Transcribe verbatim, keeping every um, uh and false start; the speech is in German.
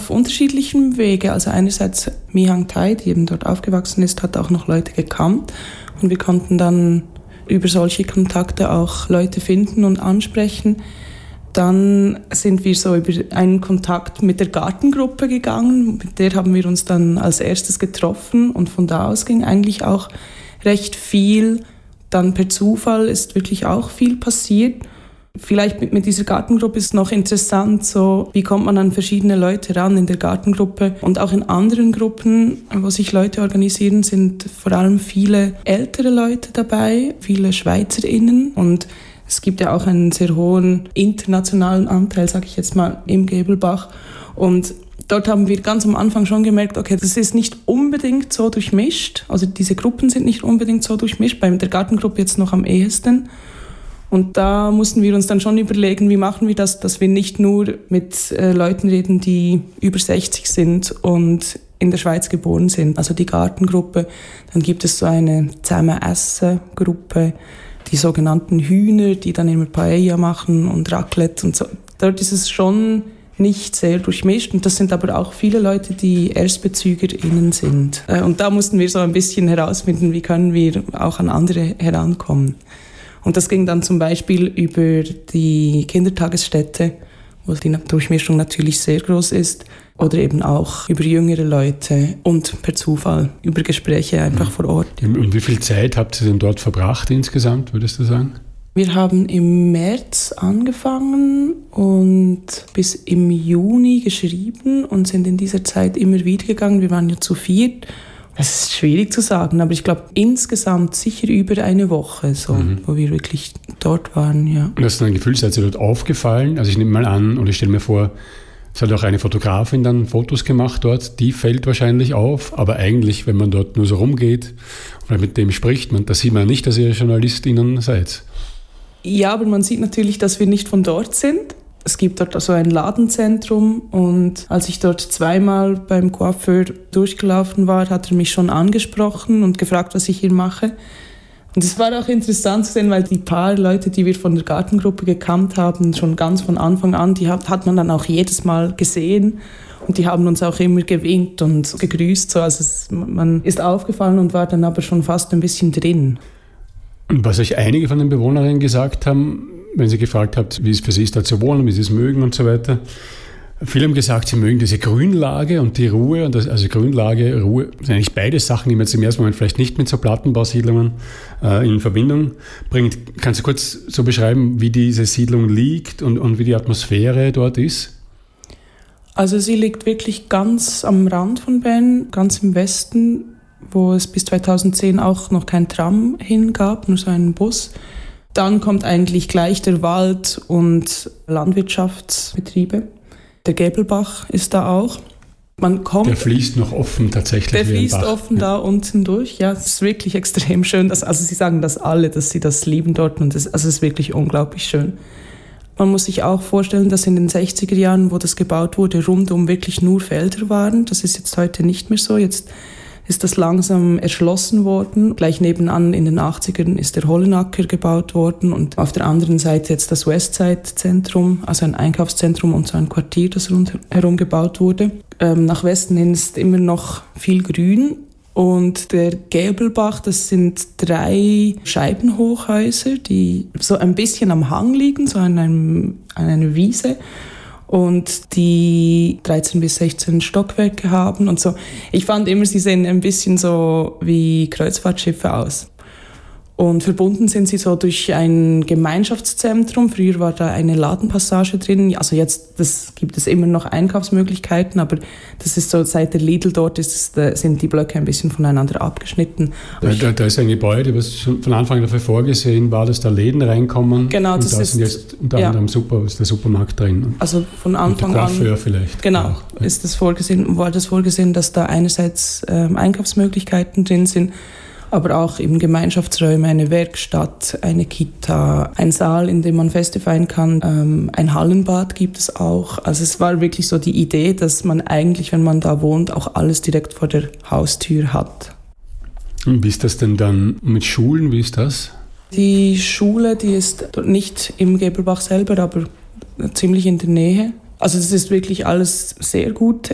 auf unterschiedlichem Wege. Also einerseits Mihang Tai, die eben dort aufgewachsen ist, hat auch noch Leute gekannt und wir konnten dann über solche Kontakte auch Leute finden und ansprechen. Dann sind wir so über einen Kontakt mit der Gartengruppe gegangen, mit der haben wir uns dann als erstes getroffen und von da aus ging eigentlich auch recht viel. Dann per Zufall ist wirklich auch viel passiert. Vielleicht mit, mit dieser Gartengruppe ist noch interessant, so wie kommt man an verschiedene Leute ran in der Gartengruppe und auch in anderen Gruppen, wo sich Leute organisieren, sind vor allem viele ältere Leute dabei, viele SchweizerInnen und es gibt ja auch einen sehr hohen internationalen Anteil, sage ich jetzt mal, im Gebelbach und dort haben wir ganz am Anfang schon gemerkt, okay, das ist nicht unbedingt so durchmischt, also diese Gruppen sind nicht unbedingt so durchmischt, bei der Gartengruppe jetzt noch am ehesten. Und da mussten wir uns dann schon überlegen, wie machen wir das, dass wir nicht nur mit äh, Leuten reden, die über sechzig sind und in der Schweiz geboren sind. Also die Gartengruppe, dann gibt es so eine Zusammen-Essen-Gruppe, die sogenannten Hühner, die dann immer Paella machen und Raclette und so. Dort ist es schon nicht sehr durchmischt und das sind aber auch viele Leute, die ErstbezügerInnen sind. Äh, und da mussten wir so ein bisschen herausfinden, wie können wir auch an andere herankommen. Und das ging dann zum Beispiel über die Kindertagesstätte, wo die Durchmischung natürlich sehr groß ist, oder eben auch über jüngere Leute und per Zufall über Gespräche einfach vor Ort. Und wie viel Zeit habt ihr denn dort verbracht insgesamt, würdest du sagen? Wir haben im März angefangen und bis im Juni geschrieben und sind in dieser Zeit immer wieder gegangen. Wir waren ja zu viert. Es ist schwierig zu sagen, aber ich glaube insgesamt sicher über eine Woche, so, mhm. wo wir wirklich dort waren. Ja. Und hast du ein Gefühl, seid ihr dort aufgefallen? Also ich nehme mal an, und ich stelle mir vor, es hat auch eine Fotografin dann Fotos gemacht dort, die fällt wahrscheinlich auf, aber eigentlich, wenn man dort nur so rumgeht oder mit dem spricht, man, da sieht man nicht, dass ihr JournalistInnen seid. Ja, aber man sieht natürlich, dass wir nicht von dort sind. Es gibt dort also ein Ladenzentrum und als ich dort zweimal beim Coiffeur durchgelaufen war, hat er mich schon angesprochen und gefragt, was ich hier mache. Und es war auch interessant zu sehen, weil die paar Leute, die wir von der Gartengruppe gekannt haben, schon ganz von Anfang an, die hat, hat man dann auch jedes Mal gesehen und die haben uns auch immer gewinkt und gegrüßt. So. Also es, man ist aufgefallen und war dann aber schon fast ein bisschen drin. Und was euch einige von den Bewohnerinnen gesagt haben, wenn sie gefragt habt, wie es für sie ist, da zu wohnen, wie sie es mögen und so weiter. Viele haben gesagt, sie mögen diese Grünlage und die Ruhe. Und das, also Grünlage, Ruhe, sind eigentlich beide Sachen, die man jetzt im ersten Moment vielleicht nicht mit so Plattenbausiedlungen äh, in Verbindung bringt. Kannst du kurz so beschreiben, wie diese Siedlung liegt und, und wie die Atmosphäre dort ist? Also sie liegt wirklich ganz am Rand von Bern, ganz im Westen, wo es bis zweitausendzehn auch noch kein Tram hingab, nur so einen Bus. Dann kommt eigentlich gleich der Wald und Landwirtschaftsbetriebe. Der Gebelbach ist da auch. Man kommt, der fließt noch offen tatsächlich. Der fließt offen ja. da unten durch. Ja, es ist wirklich extrem schön. Dass, also sie sagen das alle, dass sie das lieben dort. Und das, also es ist wirklich unglaublich schön. Man muss sich auch vorstellen, dass in den sechziger Jahren, wo das gebaut wurde, rundum wirklich nur Felder waren. Das ist jetzt heute nicht mehr so. Jetzt ist das langsam erschlossen worden. Gleich nebenan in den achtzigern ist der Hollenacker gebaut worden und auf der anderen Seite jetzt das Westside-Zentrum, also ein Einkaufszentrum und so ein Quartier, das rundherum gebaut wurde. Ähm, nach Westen hin ist immer noch viel Grün und der Gebelbach, das sind drei Scheibenhochhäuser, die so ein bisschen am Hang liegen, so an, einem, an einer Wiese. Und die dreizehn bis sechzehn Stockwerke haben und so. Ich fand immer, sie sehen ein bisschen so wie Kreuzfahrtschiffe aus. Und verbunden sind sie so durch ein Gemeinschaftszentrum. Früher war da eine Ladenpassage drin. Also jetzt das gibt es immer noch Einkaufsmöglichkeiten, aber das ist so, seit der Lidl dort ist, es, da sind die Blöcke ein bisschen voneinander abgeschnitten. Da, da, da ist ein Gebäude, was schon von Anfang dafür vorgesehen war, dass da Läden reinkommen. Genau, das und da ist sind jetzt unter ja. anderem super, ist der Supermarkt drin. Also von Anfang und der Coiffeur an. vielleicht. Genau, auch. ist das vorgesehen, war das vorgesehen, dass da einerseits ähm, Einkaufsmöglichkeiten drin sind, aber auch eben Gemeinschaftsräume, eine Werkstatt, eine Kita, ein Saal, in dem man Feste feiern kann, ähm, ein Hallenbad gibt es auch. Also es war wirklich so die Idee, dass man eigentlich, wenn man da wohnt, auch alles direkt vor der Haustür hat. Und wie ist das denn dann mit Schulen, wie ist das? Die Schule, die ist nicht im Gebelbach selber, aber ziemlich in der Nähe. Also es ist wirklich alles sehr gut